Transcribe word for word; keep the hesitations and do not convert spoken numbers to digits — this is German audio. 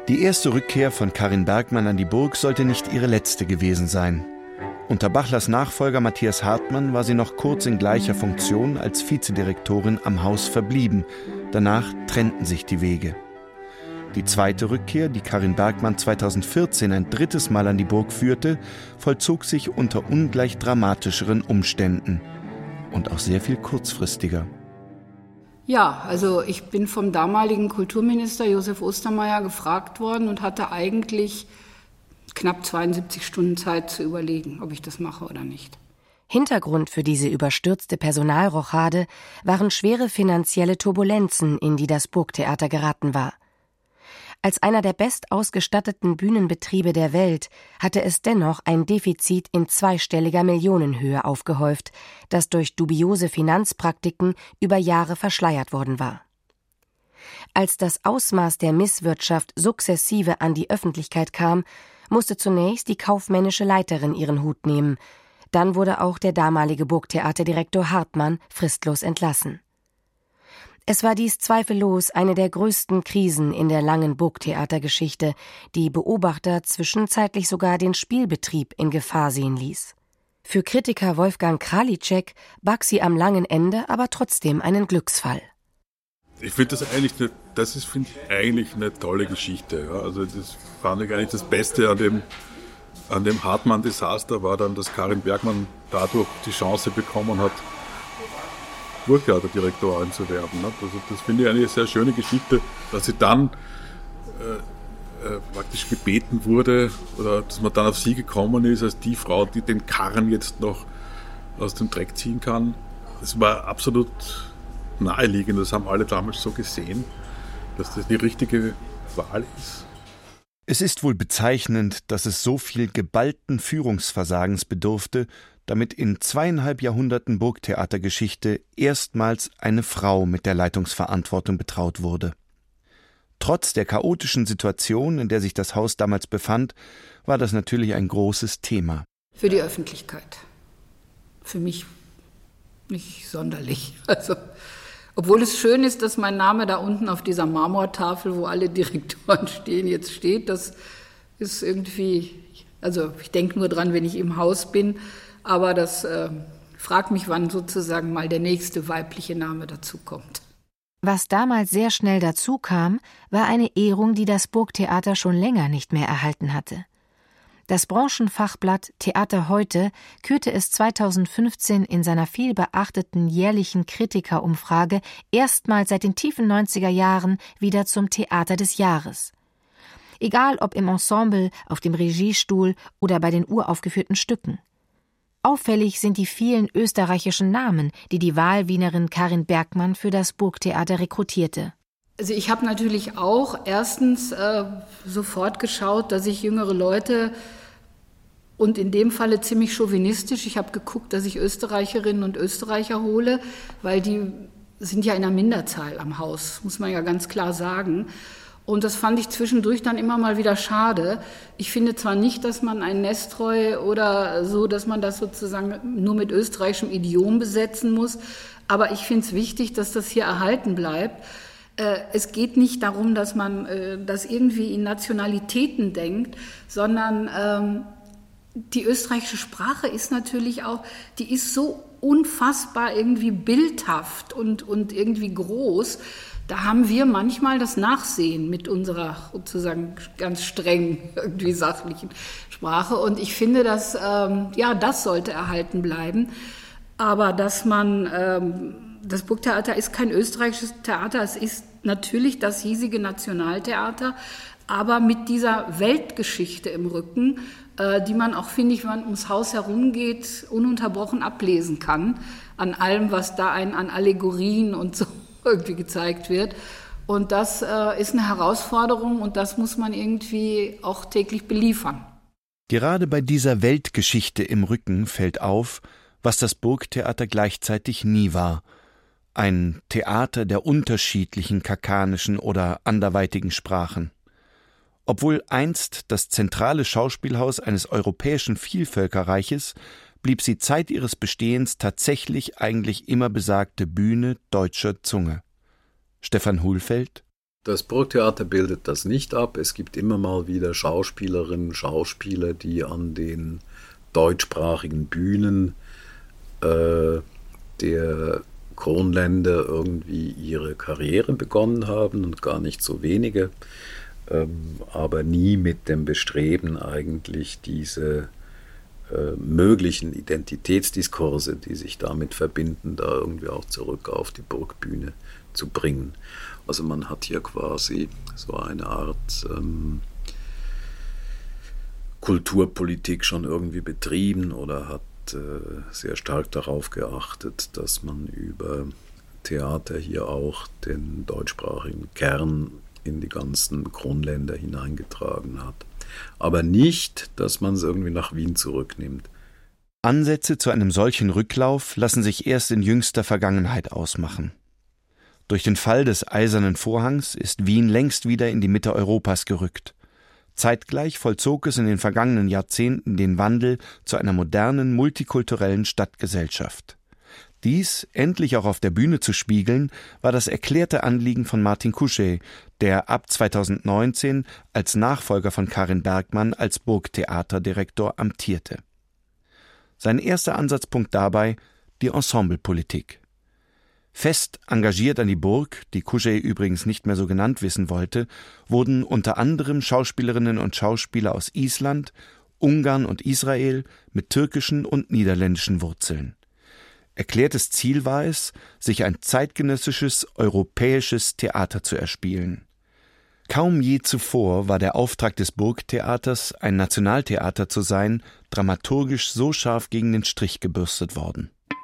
Die erste Rückkehr von Karin Bergmann an die Burg sollte nicht ihre letzte gewesen sein. Unter Bachlers Nachfolger Matthias Hartmann war sie noch kurz in gleicher Funktion als Vizedirektorin am Haus verblieben. Danach trennten sich die Wege. Die zweite Rückkehr, die Karin Bergmann zweitausendvierzehn ein drittes Mal an die Burg führte, vollzog sich unter ungleich dramatischeren Umständen und auch sehr viel kurzfristiger. Ja, also ich bin vom damaligen Kulturminister Josef Ostermeier gefragt worden und hatte eigentlich knapp zweiundsiebzig Stunden Zeit zu überlegen, ob ich das mache oder nicht. Hintergrund für diese überstürzte Personalrochade waren schwere finanzielle Turbulenzen, in die das Burgtheater geraten war. Als einer der bestausgestatteten Bühnenbetriebe der Welt hatte es dennoch ein Defizit in zweistelliger Millionenhöhe aufgehäuft, das durch dubiose Finanzpraktiken über Jahre verschleiert worden war. Als das Ausmaß der Misswirtschaft sukzessive an die Öffentlichkeit kam, musste zunächst die kaufmännische Leiterin ihren Hut nehmen. Dann wurde auch der damalige Burgtheaterdirektor Hartmann fristlos entlassen. Es war dies zweifellos eine der größten Krisen in der langen Burgtheatergeschichte, die Beobachter zwischenzeitlich sogar den Spielbetrieb in Gefahr sehen ließ. Für Kritiker Wolfgang Kralitschek barg sie am langen Ende aber trotzdem einen Glücksfall. Ich finde das eigentlich eine, das ist, finde ich, eigentlich eine tolle Geschichte. Ja. Also das fand ich eigentlich das Beste an dem, an dem Hartmann-Desaster war dann, dass Karin Bergmann dadurch die Chance bekommen hat, Burgtheaterdirektorin zu werden. Also das finde ich eine sehr schöne Geschichte, dass sie dann äh, äh, praktisch gebeten wurde oder dass man dann auf sie gekommen ist als die Frau, die den Karren jetzt noch aus dem Dreck ziehen kann. Das war absolut naheliegend, das haben alle damals so gesehen, dass das die richtige Wahl ist. Es ist wohl bezeichnend, dass es so viel geballten Führungsversagens bedurfte, damit in zweieinhalb Jahrhunderten Burgtheatergeschichte erstmals eine Frau mit der Leitungsverantwortung betraut wurde. Trotz der chaotischen Situation, in der sich das Haus damals befand, war das natürlich ein großes Thema. Für die Öffentlichkeit. Für mich nicht sonderlich. Also, obwohl es schön ist, dass mein Name da unten auf dieser Marmortafel, wo alle Direktoren stehen, jetzt steht. Das ist irgendwie, also ich denke nur dran, wenn ich im Haus bin, aber das äh, fragt mich, wann sozusagen mal der nächste weibliche Name dazu kommt. Was damals sehr schnell dazu kam, war eine Ehrung, die das Burgtheater schon länger nicht mehr erhalten hatte. Das Branchenfachblatt Theater heute kürte es zweitausendfünfzehn in seiner vielbeachteten jährlichen Kritikerumfrage erstmals seit den tiefen neunziger Jahren wieder zum Theater des Jahres. Egal ob im Ensemble, auf dem Regiestuhl oder bei den uraufgeführten Stücken. Auffällig sind die vielen österreichischen Namen, die die Wahlwienerin Karin Bergmann für das Burgtheater rekrutierte. Also ich habe natürlich auch erstens äh, sofort geschaut, dass ich jüngere Leute und in dem Falle ziemlich chauvinistisch, ich habe geguckt, dass ich Österreicherinnen und Österreicher hole, weil die sind ja in der Minderzahl am Haus, muss man ja ganz klar sagen. Und das fand ich zwischendurch dann immer mal wieder schade. Ich finde zwar nicht, dass man ein Nestroy oder so, dass man das sozusagen nur mit österreichischem Idiom besetzen muss, aber ich finde es wichtig, dass das hier erhalten bleibt. Es geht nicht darum, dass man das irgendwie in Nationalitäten denkt, sondern ähm, die österreichische Sprache ist natürlich auch, die ist so unfassbar irgendwie bildhaft und, und irgendwie groß. Da haben wir manchmal das Nachsehen mit unserer sozusagen ganz streng irgendwie sachlichen Sprache. Und ich finde, dass ähm, ja, das sollte erhalten bleiben. Aber dass man, ähm, das Burgtheater ist kein österreichisches Theater, es ist natürlich das hiesige Nationaltheater, aber mit dieser Weltgeschichte im Rücken, äh, die man auch, finde ich, wenn man ums Haus herumgeht, ununterbrochen ablesen kann, an allem, was da einen an Allegorien und so irgendwie gezeigt wird. Und das äh, ist eine Herausforderung und das muss man irgendwie auch täglich beliefern. Gerade bei dieser Weltgeschichte im Rücken fällt auf, was das Burgtheater gleichzeitig nie war. Ein Theater der unterschiedlichen kakanischen oder anderweitigen Sprachen. Obwohl einst das zentrale Schauspielhaus eines europäischen Vielvölkerreiches, blieb sie Zeit ihres Bestehens tatsächlich eigentlich immer besagte Bühne deutscher Zunge. Stefan Hulfeld: Das Burgtheater bildet das nicht ab. Es gibt immer mal wieder Schauspielerinnen, Schauspieler, die an den deutschsprachigen Bühnen äh, der Kronländer irgendwie ihre Karriere begonnen haben und gar nicht so wenige, ähm, aber nie mit dem Bestreben eigentlich diese äh, möglichen Identitätsdiskurse, die sich damit verbinden, da irgendwie auch zurück auf die Burgbühne zu bringen. Also man hat hier quasi so eine Art ähm, Kulturpolitik schon irgendwie betrieben oder hat äh, sehr stark darauf geachtet, dass man über Theater hier auch den deutschsprachigen Kern in die ganzen Kronländer hineingetragen hat. Aber nicht, dass man es irgendwie nach Wien zurücknimmt. Ansätze zu einem solchen Rücklauf lassen sich erst in jüngster Vergangenheit ausmachen. Durch den Fall des Eisernen Vorhangs ist Wien längst wieder in die Mitte Europas gerückt. Zeitgleich vollzog es in den vergangenen Jahrzehnten den Wandel zu einer modernen, multikulturellen Stadtgesellschaft. Dies endlich auch auf der Bühne zu spiegeln, war das erklärte Anliegen von Martin Kuschey, der ab zweitausendneunzehn als Nachfolger von Karin Bergmann als Burgtheaterdirektor amtierte. Sein erster Ansatzpunkt dabei die Ensemblepolitik. Fest engagiert an die Burg, die Kuschey übrigens nicht mehr so genannt wissen wollte, wurden unter anderem Schauspielerinnen und Schauspieler aus Island, Ungarn und Israel mit türkischen und niederländischen Wurzeln. Erklärtes Ziel war es, sich ein zeitgenössisches, europäisches Theater zu erspielen. Kaum je zuvor war der Auftrag des Burgtheaters, ein Nationaltheater zu sein, dramaturgisch so scharf gegen den Strich gebürstet worden.